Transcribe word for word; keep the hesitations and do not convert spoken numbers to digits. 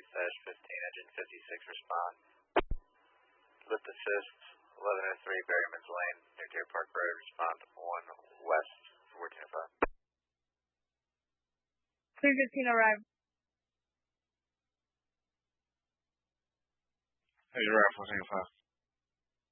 fifteen, engine fifty-six, respond. Lift assist, eleven oh three, Berryman's Lane, near Deer Park Road, respond one west, fourteen oh five. three fifteen arrive. Hey, you're right, fourteen oh five.